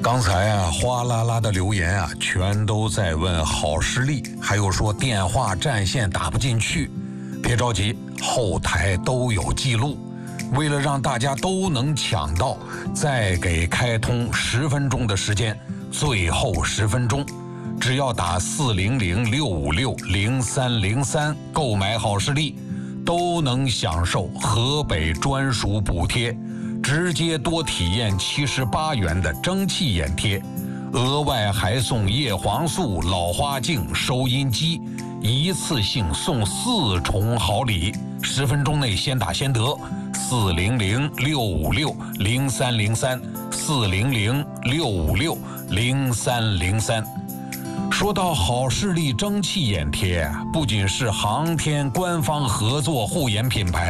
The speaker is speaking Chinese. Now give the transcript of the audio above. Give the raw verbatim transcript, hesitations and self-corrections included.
刚才啊，哗啦啦的留言啊，全都在问好视力，还有说电话占线打不进去。别着急，后台都有记录。为了让大家都能抢到，再给开通十分钟的时间，最后十分钟，只要打四零零六五六零三零三购买好视力，都能享受河北专属补贴。直接多体验七十八元的蒸汽眼贴，额外还送叶黄素、老花镜、收音机，一次性送四重好礼。十分钟内先打先得，四零零六五六零三零三，四零零六五六零三零三。说到好视力蒸汽眼贴，不仅是航天官方合作护眼品牌。